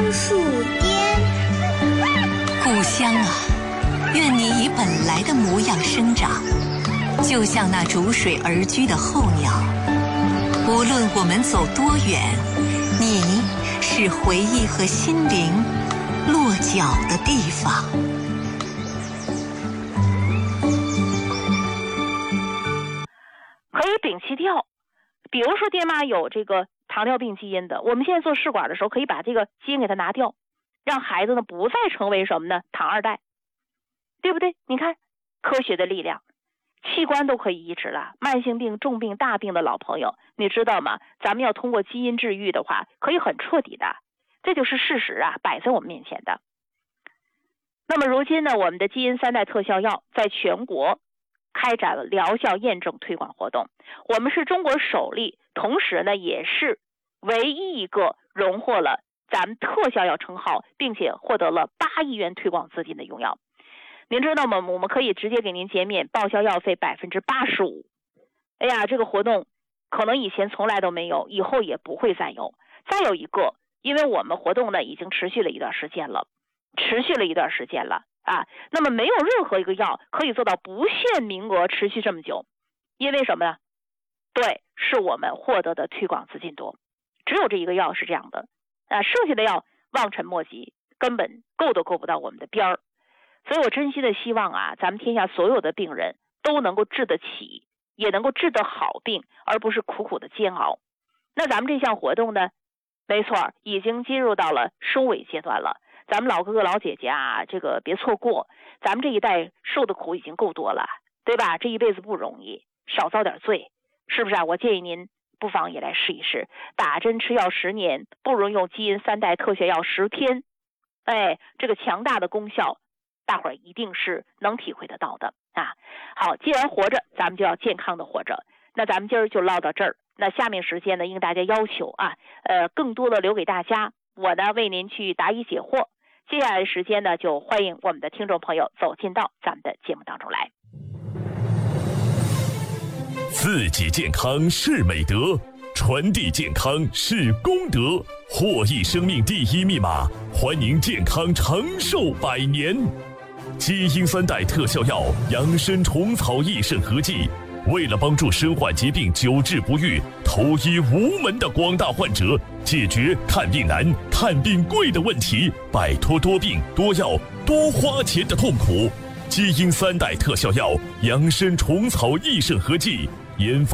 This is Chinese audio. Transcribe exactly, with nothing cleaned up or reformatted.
树巅。 故乡啊，愿你以本来的模样生长，就像那逐水而居的候鸟。无论我们走多远，你是回忆和心灵落脚的地方。 可以摒弃掉，比如说爹妈有这个糖尿病基因的，我们现在做试管的时候可以把这个基因给它拿掉，让孩子呢不再成为什么呢？糖二代，对不对？你看科学的力量，器官都可以移植了，慢性病、重病、大病的老朋友，你知道吗？咱们要通过基因治愈的话，可以很彻底的，这就是事实啊，摆在我们面前的。那么如今呢，我们的基因三代特效药在全国开展了疗效验证推广活动，我们是中国首例，同时呢也是唯一一个荣获了咱们特效药称号，并且获得了八亿元推广资金的用药。您知道吗？我们可以直接给您减免报销药费百分之八十五。哎呀，这个活动可能以前从来都没有，以后也不会再有。再有一个，因为我们活动呢已经持续了一段时间了，持续了一段时间了啊。那么没有任何一个药可以做到不限名额持续这么久，因为什么呢？对，是我们获得的推广资金多，只有这一个药是这样的啊，剩下的药望尘莫及，根本够都够不到我们的边儿。所以我真心的希望啊，咱们天下所有的病人都能够治得起，也能够治得好病，而不是苦苦的煎熬。那咱们这项活动呢，没错，已经进入到了收尾阶段了。咱们老哥哥老姐姐啊，这个别错过，咱们这一代受的苦已经够多了，对吧？这一辈子不容易，少遭点罪，是不是啊？我建议您不妨也来试一试，打针吃药十年，不如用基因三代特效药十天。哎，这个强大的功效，大伙儿一定是能体会得到的啊！好，既然活着，咱们就要健康的活着。那咱们今儿就唠到这儿。那下面时间呢，应大家要求啊，呃，更多的留给大家，我呢为您去答疑解惑。接下来的时间呢，就欢迎我们的听众朋友走进到咱们的节目当中来。 自己健康是美德，传递健康是功德，获益生命第一密码，欢迎健康长寿百年。基因三代特效药养生虫草益肾合剂，为了帮助身患疾病久治不愈、投医无门的广大患者，解决看病难、看病贵的问题，摆脱多病多药多花钱的痛苦。基因三代特效药养生虫草益肾合剂研发